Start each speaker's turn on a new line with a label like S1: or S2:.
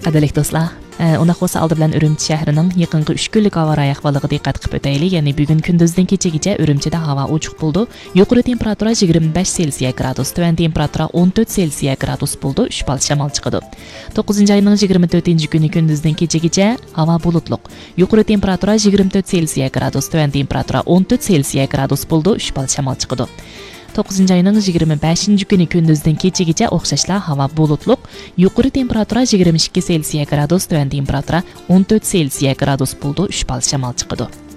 S1: Qadrli do'stlar, unda bo'lsa oldi bilan Urumchi shahrining yaqinqi 3 kunlik havo ahvoliga diqqat qilib o'taylik. Ya'ni bugun kunduzdan kechagacha Urumchida havo ochiq bo'ldi. Yuqori temperatura 25 Selsiya gradus, tuvan temperatura 14 Selsiya gradus bo'ldi. 3 bal shamol chiqadi. 9-oyning 24-kuni kunduzdan kechagacha havo bulutliq. Yuqori temperatura 24 Selsiya gradus, tuvan temperatura 14 Selsiya gradus bo'ldi. 3 bal shamol chiqadi. 9-oyning 25-kuni kunduzdan kechagacha o'xshashla havo bulutliq. Yuqori temperatura 22 Selsiya gradus, tuvan temperatura 14 Selsiya gradus bo'ldi. 3 bal shamol chiqadi.